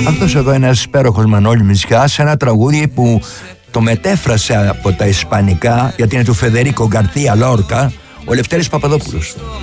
Αυτός εδώ είναι ένας υπέροχος Μανώλη Μητσιάς, ένα τραγούδι που το μετέφρασε από τα ισπανικά, γιατί είναι του Φεδερίκο Γκαρθία Λόρκα, ο Λευτέρης Παπαδόπουλος.